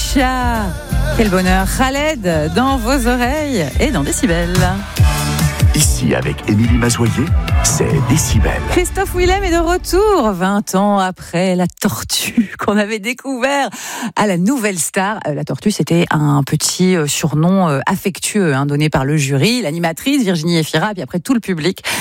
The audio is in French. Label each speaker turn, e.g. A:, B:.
A: Aïcha. Quel bonheur, Khaled, dans vos oreilles et dans Décibel.
B: Ici, avec Émilie Mazoyer, c'est Décibel.
A: Christophe Willem est de retour, 20 ans après la tortue qu'on avait découvert à la Nouvelle Star. La tortue, c'était un petit surnom affectueux donné par le jury, l'animatrice Virginie Efira, et puis après tout le public.